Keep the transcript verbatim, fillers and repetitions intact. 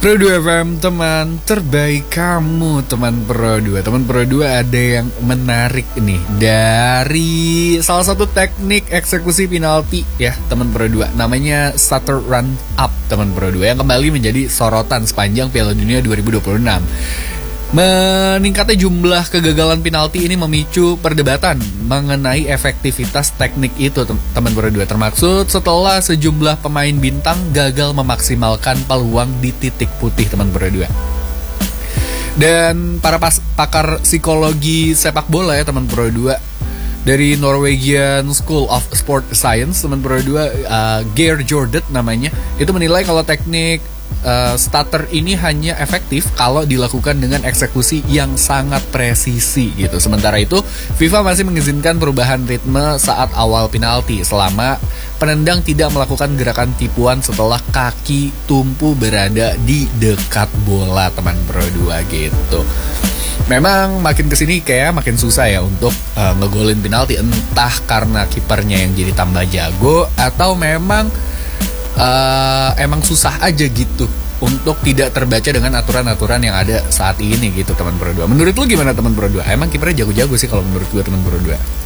Pro dua F M, teman terbaik kamu, teman Pro dua. Teman Pro dua, ada yang menarik nih dari salah satu teknik eksekusi penalti ya, teman Pro dua. Namanya stutter run up, teman Pro dua, yang kembali menjadi sorotan sepanjang Piala Dunia dua ribu dua puluh enam. Meningkatnya jumlah kegagalan penalti ini memicu perdebatan mengenai efektivitas teknik itu, teman Pro dua. Termaksud setelah sejumlah pemain bintang gagal memaksimalkan peluang di titik putih, teman Pro dua. Dan para pas, pakar psikologi sepak bola ya, teman Pro dua, dari Norwegian School of Sport Science, teman Pro dua, uh, Geir Jordet namanya, itu menilai kalau teknik Uh, stutter ini hanya efektif kalau dilakukan dengan eksekusi yang sangat presisi gitu. Sementara itu, FIFA masih mengizinkan perubahan ritme saat awal penalti selama penendang tidak melakukan gerakan tipuan setelah kaki tumpu berada di dekat bola, teman Pro dua gitu. Memang makin kesini kayak makin susah ya untuk uh, ngegolin penalti, entah karena kipernya yang jadi tambah jago atau memang Uh, emang susah aja gitu untuk tidak terbaca dengan aturan-aturan yang ada saat ini gitu, teman Pro dua. Menurut lu gimana, teman Pro dua? Emang kipernya jago-jago sih kalau menurut gue, teman Pro dua.